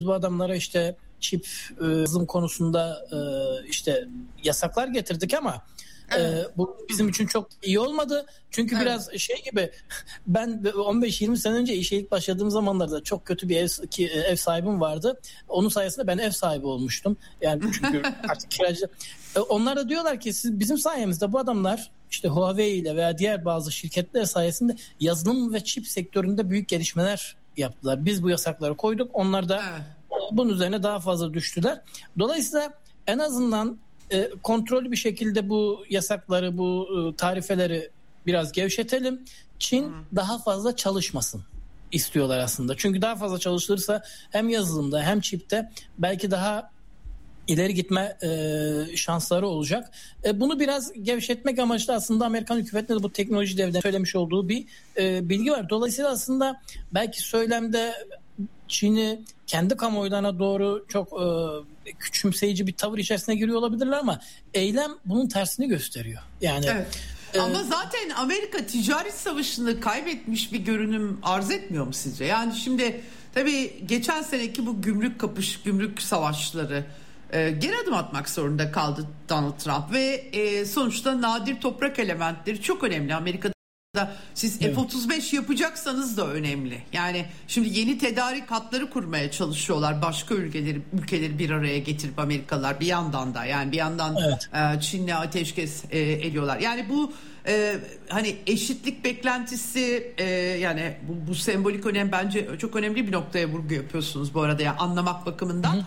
bu adamlara işte çip yazılım konusunda işte yasaklar getirdik ama bu bizim için çok iyi olmadı. Çünkü biraz şey gibi, ben 15-20 sene önce işe ilk başladığım zamanlarda çok kötü bir ev sahibim vardı. Onun sayesinde ben ev sahibi olmuştum. Yani çünkü artık kiracı. Onlar da diyorlar ki siz bizim sayemizde bu adamlar işte Huawei ile veya diğer bazı şirketler sayesinde yazılım ve çip sektöründe büyük gelişmeler yaptılar. Biz bu yasakları koyduk. Onlar da bunun üzerine daha fazla düştüler. Dolayısıyla en azından kontrollü bir şekilde bu yasakları, bu tarifeleri biraz gevşetelim. Çin daha fazla çalışmasın istiyorlar aslında. Çünkü daha fazla çalışılırsa hem yazılımda hem çipte belki daha ileri gitme şansları olacak. Bunu biraz gevşetmek amaçlı aslında Amerikan hükümetinin de bu teknoloji devlerine söylemiş olduğu bir bilgi var. Dolayısıyla aslında belki söylemde Çin'i kendi kamuoylarına doğru çok küçümseyici bir tavır içerisine giriyor olabilirler ama eylem bunun tersini gösteriyor. Yani ama zaten Amerika ticaret savaşını kaybetmiş bir görünüm arz etmiyor mu sizce? Yani şimdi tabii geçen seneki bu gümrük savaşları geri adım atmak zorunda kaldı Donald Trump ve sonuçta nadir toprak elementleri çok önemli. Amerika'da siz F-35 yapacaksanız da önemli. Yani şimdi yeni tedarik hatları kurmaya çalışıyorlar. Başka ülkeleri bir araya getirip Amerikalılar bir yandan da, yani bir yandan Çin'le ateşkes ediyorlar. Yani bu hani eşitlik beklentisi, yani bu sembolik önem bence çok önemli bir noktaya vurgu yapıyorsunuz bu arada, yani anlamak bakımından.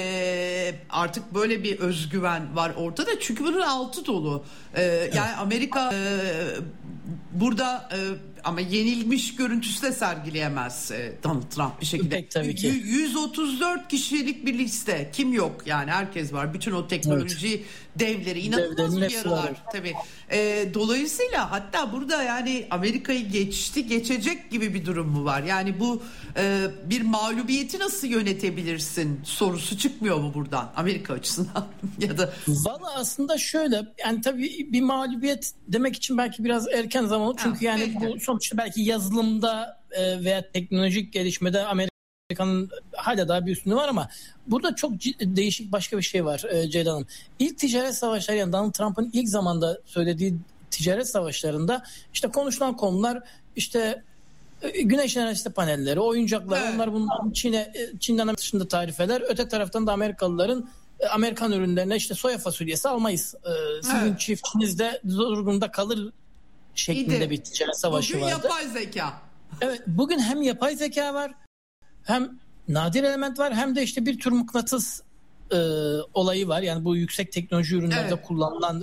Artık böyle bir özgüven var ortada çünkü bunun altı dolu. Yani Amerika burada ama yenilmiş görüntüsü de sergileyemez Donald Trump bir şekilde. Tabii ki. 134 kişilik bir liste, kim yok yani, herkes var. Bütün o teknoloji devleri, inanılmaz bir yaralar tabii. Dolayısıyla hatta burada yani Amerika'yı geçecek gibi bir durum mu var? Yani bu bir mağlubiyeti nasıl yönetebilirsin sorusu çıkmıyor mu buradan Amerika açısından? Ya da valla aslında şöyle, yani tabii bir mağlubiyet demek için belki biraz erken zaman, çünkü yani bu sonuçta belki yazılımda veya teknolojik gelişmede Amerika'nın hala daha bir üstünlüğü var ama burada çok değişik başka bir şey var Ceylan Hanım. İlk ticaret savaşları, yani Donald Trump'ın ilk zamanda söylediği ticaret savaşlarında işte konuşulan konular işte güneş enerjisi panelleri, oyuncaklar, onlar bunların Çin'den dışında tarifeler. Öte taraftan da Amerikalıların Amerikan ürünlerine işte soya fasulyesi almayız. Sizin çiftçiniz de zor durumda kalır şeklinde bir ticaret savaşı bugün vardı. Yapay zeka. Evet, bugün hem yapay zeka var, hem nadir element var, hem de işte bir tür mıknatıs olayı var. Yani bu yüksek teknoloji ürünlerde kullanılan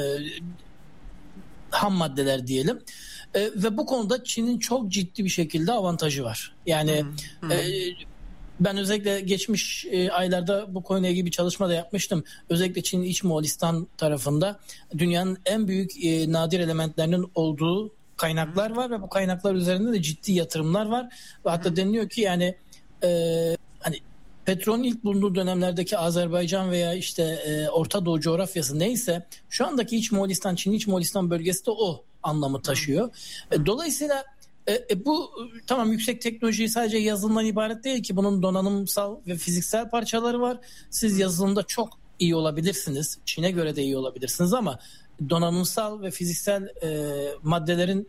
ham maddeler diyelim. Ve bu konuda Çin'in çok ciddi bir şekilde avantajı var. Yani ben özellikle geçmiş aylarda bu konuyla ilgili bir çalışma da yapmıştım. Özellikle Çin'in İç Moğolistan tarafında dünyanın en büyük nadir elementlerinin olduğu kaynaklar var ve bu kaynaklar üzerinde de ciddi yatırımlar var. Ve hatta deniliyor ki yani hani petrolün ilk bulunduğu dönemlerdeki Azerbaycan veya işte Orta Doğu coğrafyası neyse, şu andaki İç Moğolistan, Çin İç Moğolistan bölgesi de o anlamı taşıyor. Dolayısıyla bu tamam, yüksek teknoloji sadece yazılımdan ibaret değil ki, bunun donanımsal ve fiziksel parçaları var. Siz yazılımda çok iyi olabilirsiniz, Çin'e göre de iyi olabilirsiniz ama donanımsal ve fiziksel maddelerin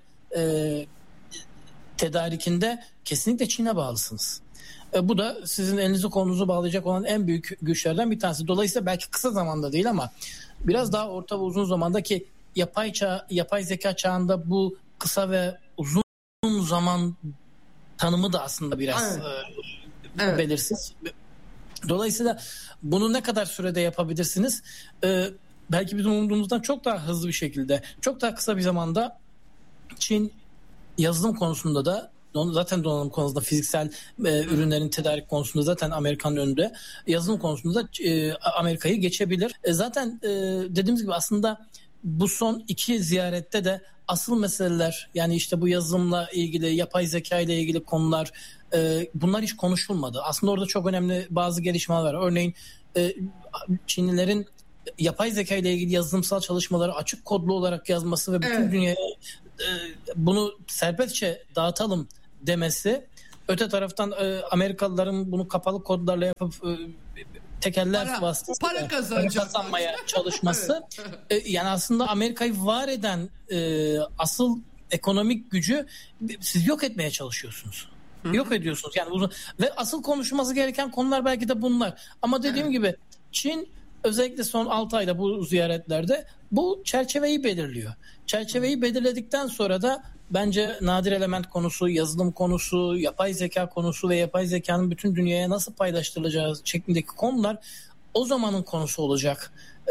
tedarikinde kesinlikle Çin'e bağlısınız. Bu da sizin elinizi kolunuzu bağlayacak olan en büyük güçlerden bir tanesi. Dolayısıyla belki kısa zamanda değil ama biraz daha orta ve uzun zamandaki yapay zeka çağında bu kısa ve uzun zaman tanımı da aslında biraz belirsiz. Dolayısıyla bunu ne kadar sürede yapabilirsiniz? Belki bizim umduğumuzdan çok daha hızlı bir şekilde, çok daha kısa bir zamanda Çin yazılım konusunda da, zaten donanım konusunda, fiziksel ürünlerin tedarik konusunda zaten Amerika'nın önünde, yazılım konusunda Amerika'yı geçebilir. Zaten dediğimiz gibi aslında bu son iki ziyarette de asıl meseleler, yani işte bu yazılımla ilgili, yapay zeka ile ilgili konular, bunlar hiç konuşulmadı. Aslında orada çok önemli bazı gelişmeler var. Örneğin Çinlilerin yapay zeka ile ilgili yazılımsal çalışmaları açık kodlu olarak yazması ve bütün dünyaya bunu serbestçe dağıtalım demesi öte taraftan Amerikalıların bunu kapalı kodlarla yapıp tekeller vasıtasıyla para kazanmaya çalışması yani aslında Amerika'yı var eden asıl ekonomik gücü siz yok etmeye çalışıyorsunuz. Yok ediyorsunuz. Yani ve asıl konuşulması gereken konular belki de bunlar. Ama dediğim gibi Çin özellikle son 6 ayda bu ziyaretlerde bu çerçeveyi belirliyor. Çerçeveyi belirledikten sonra da bence nadir element konusu, yazılım konusu, yapay zeka konusu ve yapay zekanın bütün dünyaya nasıl paylaştırılacağı şeklindeki konular o zamanın konusu olacak.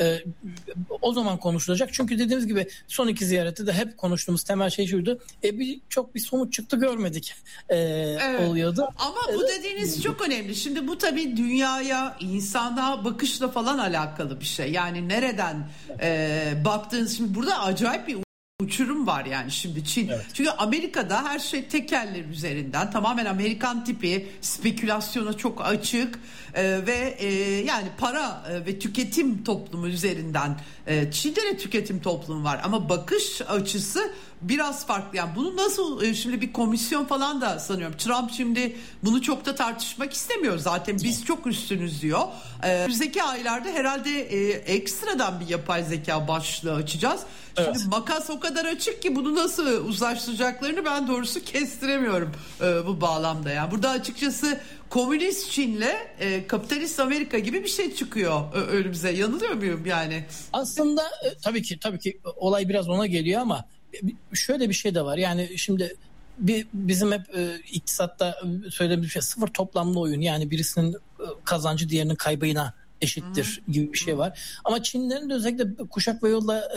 O zaman konuşulacak. Çünkü dediğimiz gibi son 2 ziyarette de hep konuştuğumuz temel şey şuydu. Çok bir sonuç çıktı görmedik oluyordu. Ama bu dediğiniz çok önemli. Şimdi bu tabii dünyaya, insana bakışla falan alakalı bir şey. Yani nereden baktığınız, şimdi burada acayip bir uçurum var yani şimdi Çin. Evet. Çünkü Amerika'da her şey tekeller üzerinden, tamamen Amerikan tipi, spekülasyona çok açık ve yani para ve tüketim toplumu üzerinden. Çin'de de tüketim toplumu var ama bakış açısı biraz farklı. Yani bunu nasıl şimdi bir komisyon falan da sanıyorum. Trump şimdi bunu çok da tartışmak istemiyor. Zaten biz çok üstünüz diyor. Önümüzdeki aylarda herhalde ekstradan bir yapay zeka başlığı açacağız. Şimdi makas o kadar açık ki bunu nasıl uzlaştıracaklarını ben doğrusu kestiremiyorum bu bağlamda. Yani burada açıkçası komünist Çin'le kapitalist Amerika gibi bir şey çıkıyor önümüze. Yanılıyor muyum yani? Aslında tabii ki olay biraz ona geliyor ama şöyle bir şey de var. Yani şimdi bizim hep iktisatta söylediğimiz şey sıfır toplamlı oyun. Yani birisinin kazancı diğerinin kaybına eşittir gibi bir şey var. Ama Çinlerin de özellikle kuşak ve yolla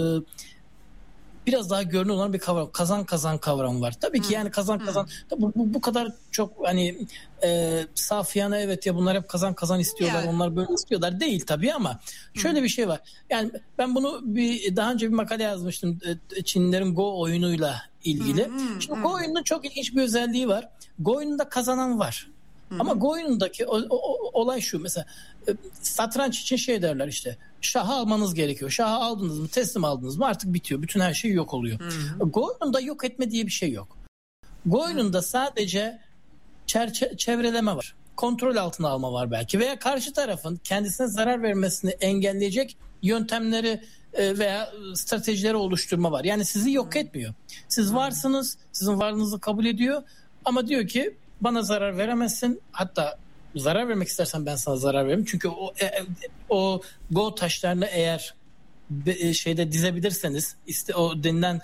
biraz daha görünür olan bir kavram. Kazan kavramı var. Tabii ki yani kazan. Bu kadar çok hani safiyane evet ya bunlar hep kazan istiyorlar. Yani. Onlar böyle istiyorlar. Değil tabii ama şöyle bir şey var. Yani ben bunu daha önce bir makale yazmıştım. Çinlilerin Go oyunuyla ilgili. Şimdi Go oyununun çok ilginç bir özelliği var. Go oyununda kazanan var. Ama Go oyunundaki olay şu, mesela satranç için şey derler işte, şahı almanız gerekiyor. Şahı aldınız mı, teslim aldınız mı artık bitiyor. Bütün her şey yok oluyor. Go oyununda yok etme diye bir şey yok. Go oyununda sadece çevreleme var. Kontrol altına alma var belki veya karşı tarafın kendisine zarar vermesini engelleyecek yöntemleri veya stratejileri oluşturma var. Yani sizi yok etmiyor. Siz varsınız, sizin varlığınızı kabul ediyor ama diyor ki bana zarar veremezsin. Hatta zarar vermek istersen ben sana zarar veririm. Çünkü o Go taşlarını eğer şeyde dizebilirseniz, o denilen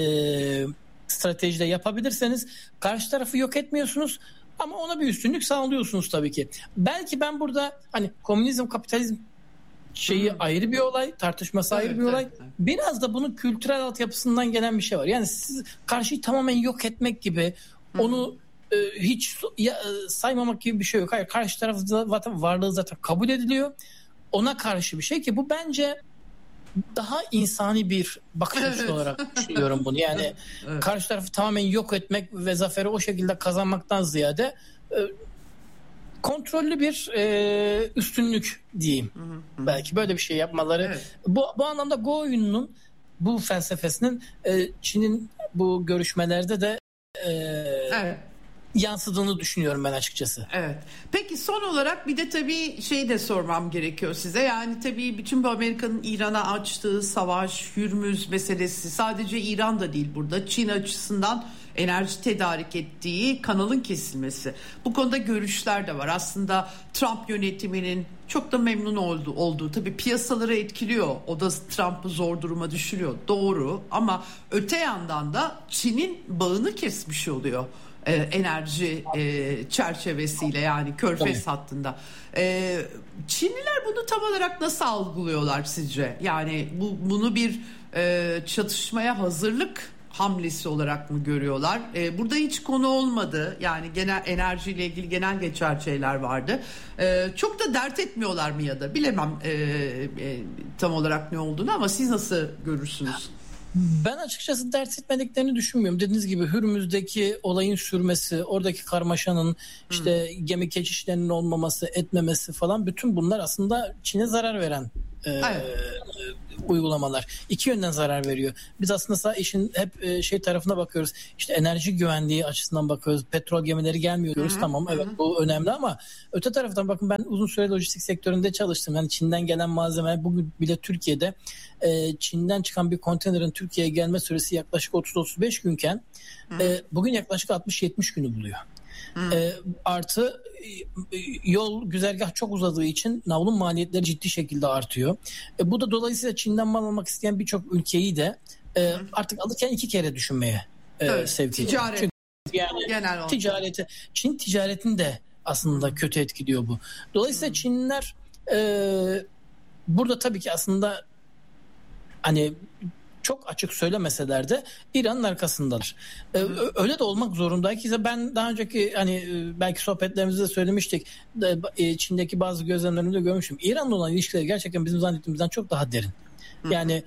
stratejide yapabilirseniz karşı tarafı yok etmiyorsunuz ama ona bir üstünlük sağlıyorsunuz tabii ki. Belki ben burada hani komünizm, kapitalizm şeyi ayrı bir olay, tartışması ayrı bir olay. Biraz da bunun kültürel altyapısından gelen bir şey var. Yani siz karşıyı tamamen yok etmek gibi, onu hiç saymamak gibi bir şey yok. Hayır, karşı taraf zaten varlığı zaten kabul ediliyor. Ona karşı bir şey ki bu bence daha insani bir bakış açısı olarak düşünüyorum bunu. Yani karşı tarafı tamamen yok etmek ve zaferi o şekilde kazanmaktan ziyade kontrollü bir üstünlük diyeyim. Belki böyle bir şey yapmaları. Evet. Bu anlamda Go oyununun bu felsefesinin Çin'in bu görüşmelerde de yansıdığını düşünüyorum ben açıkçası. Evet. Peki son olarak bir de tabii şey de sormam gerekiyor size. Yani tabii bütün bu Amerika'nın İran'a açtığı savaş, Hürmüz meselesi, sadece İran da değil burada. Çin açısından enerji tedarik ettiği kanalın kesilmesi. Bu konuda görüşler de var. Aslında Trump yönetiminin çok da memnun olduğu tabii piyasaları etkiliyor. O da Trump'ı zor duruma düşürüyor. Doğru, ama öte yandan da Çin'in bağını kesmiş oluyor. Enerji çerçevesiyle, yani Körfez hattında. Çinliler bunu tam olarak nasıl algılıyorlar sizce? Yani bunu bir çatışmaya hazırlık hamlesi olarak mı görüyorlar? Burada hiç konu olmadı. Yani genel enerjiyle ilgili genel geçer şeyler vardı. Çok da dert etmiyorlar mı ya da bilemem tam olarak ne olduğunu, ama siz nasıl görürsünüz? Ben açıkçası dert etmediklerini düşünmüyorum. Dediğiniz gibi Hürmüz'deki olayın sürmesi, oradaki karmaşanın, işte gemi geçişlerinin olmaması, etmemesi falan, bütün bunlar aslında Çin'e zarar veren uygulamalar. İki yönden zarar veriyor. Biz aslında işin hep şey tarafına bakıyoruz. İşte enerji güvenliği açısından bakıyoruz. Petrol gemileri gelmiyor diyoruz. Tamam, evet, bu önemli ama öte taraftan bakın, ben uzun süre lojistik sektöründe çalıştım. Yani Çin'den gelen malzemeler bugün bile Türkiye'de Çin'den çıkan bir konteynerin Türkiye'ye gelme süresi yaklaşık 30-35 günken bugün yaklaşık 60-70 günü buluyor. Artı yol güzergah çok uzadığı için navlun maliyetleri ciddi şekilde artıyor. Bu da dolayısıyla Çin'den mal almak isteyen birçok ülkeyi de artık alırken iki kere düşünmeye sevk ediyor. Ticaret. Yani ticareti, Çin ticaretini de aslında kötü etkiliyor bu. Dolayısıyla Çinliler burada tabii ki aslında hani çok açık söylemeseler de İran'ın arkasındalar. Öyle de olmak zorunda ki ben daha önceki hani belki sohbetlerimizde söylemiştik. Çin'deki bazı gözlemlerimde görmüştüm. İran'la olan ilişkileri gerçekten bizim zannettiğimizden çok daha derin. Yani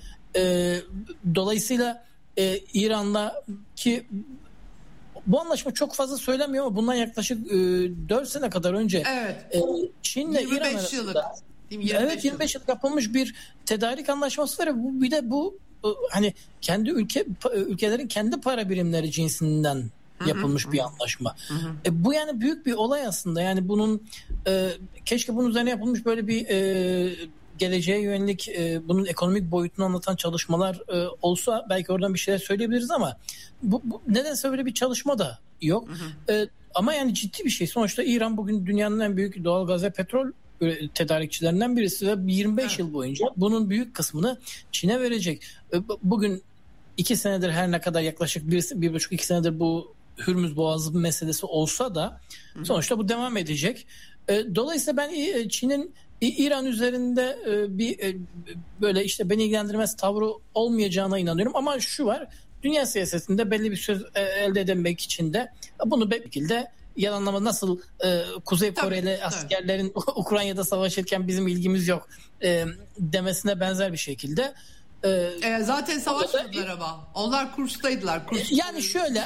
dolayısıyla İran'la ki bu anlaşma çok fazla söylemiyor ama bundan yaklaşık 4 sene kadar önce Çin'le İran arasında 25 yıl yapılmış bir tedarik anlaşması var. Bir de bu hani kendi ülkelerin kendi para birimleri cinsinden yapılmış bir anlaşma. Bu yani büyük bir olay aslında. Yani bunun keşke bunun üzerine yapılmış böyle bir geleceğe yönelik bunun ekonomik boyutunu anlatan çalışmalar olsa belki oradan bir şeyler söyleyebiliriz ama bu nedense böyle bir çalışma da yok. Ama yani ciddi bir şey. Sonuçta İran bugün dünyanın en büyük doğalgaz ve petrol tedarikçilerinden birisi ve 25 yıl boyunca bunun büyük kısmını Çin'e verecek. Bugün 2 senedir her ne kadar yaklaşık 1,5-2 senedir bu Hürmüz Boğazı meselesi olsa da sonuçta bu devam edecek. Dolayısıyla ben Çin'in İran üzerinde bir böyle işte beni ilgilendirmez tavrı olmayacağına inanıyorum ama şu var, dünya siyasetinde belli bir söz elde edemek için de bunu bir şekilde yalanlama, nasıl Kuzey Koreli askerlerin Ukrayna'da savaşırken bizim ilgimiz yok demesine benzer bir şekilde. Zaten savaşmadılar ama. Onlar kurstaydılar. Yani şöyle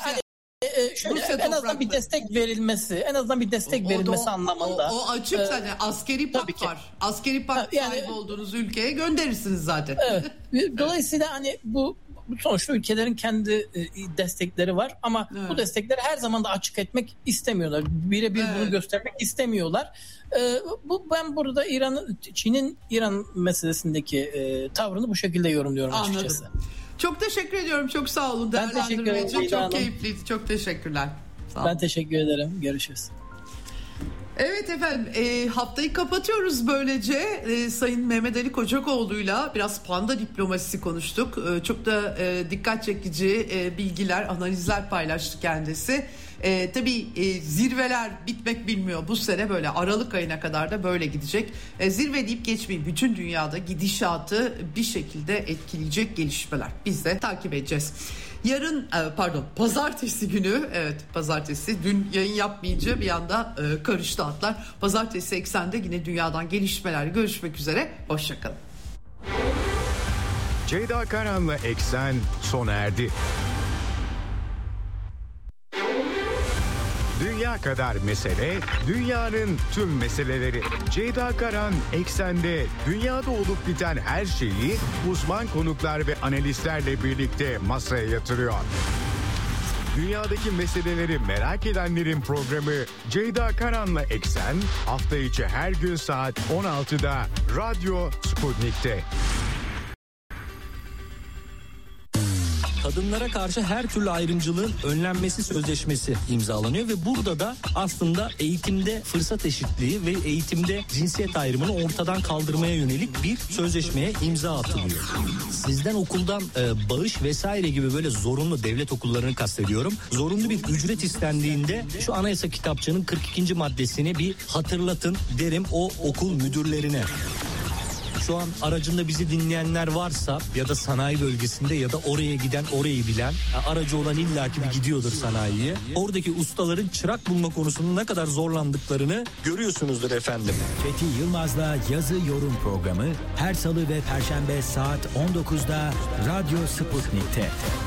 en azından bir destek verilmesi, verilmesi anlamında. O açık zaten. Askeri pakt var. Askeri pakt sahibi olduğunuz ülkeye gönderirsiniz zaten. Evet. Dolayısıyla hani bu sonuçta ülkelerin kendi destekleri var ama bu destekleri her zaman da açık etmek istemiyorlar. Birebir bunu göstermek istemiyorlar. Ben burada Çin'in İran meselesindeki tavrını bu şekilde yorumluyorum açıkçası. Çok teşekkür ediyorum. Çok sağ olun değerlendirme için. Çok keyifliydi. Çok teşekkürler. Sağ olun. Ben teşekkür ederim. Görüşürüz. Evet efendim, haftayı kapatıyoruz böylece. Sayın Mehmet Ali Kocakoğlu'yla biraz panda diplomasisi konuştuk. Çok da dikkat çekici bilgiler, analizler paylaştı kendisi. Tabii zirveler bitmek bilmiyor. Bu sene böyle Aralık ayına kadar da böyle gidecek. Zirve deyip geçmeyin. Bütün dünyada gidişatı bir şekilde etkileyecek gelişmeler. Biz de takip edeceğiz. Pazartesi günü, pazartesi, dün yayın yapmayınca bir anda karıştı atlar. Pazartesi Eksen'de yine dünyadan gelişmeler, görüşmek üzere. Hoşçakalın. Ceyda Karan'la Eksen sona erdi. Dünya kadar mesele, dünyanın tüm meseleleri. Ceyda Karan Eksen'de dünyada olup biten her şeyi uzman konuklar ve analistlerle birlikte masaya yatırıyor. Dünyadaki meseleleri merak edenlerin programı Ceyda Karan'la Eksen hafta içi her gün saat 16'da Radyo Sputnik'te. Kadınlara karşı her türlü ayrımcılığın önlenmesi sözleşmesi imzalanıyor ve burada da aslında eğitimde fırsat eşitliği ve eğitimde cinsiyet ayrımını ortadan kaldırmaya yönelik bir sözleşmeye imza atılıyor. Sizden okuldan bağış vesaire gibi böyle zorunlu, devlet okullarını kastediyorum, zorunlu bir ücret istendiğinde şu anayasa kitapçığının 42. maddesini bir hatırlatın derim o okul müdürlerine. Şu an aracında bizi dinleyenler varsa ya da sanayi bölgesinde ya da oraya giden, orayı bilen, aracı olan illaki bir gidiyordur sanayiye. Oradaki ustaların çırak bulma konusunda ne kadar zorlandıklarını görüyorsunuzdur efendim. Fethi Yılmaz'la Yazı Yorum programı her salı ve perşembe saat 19'da Radyo Sputnik'te.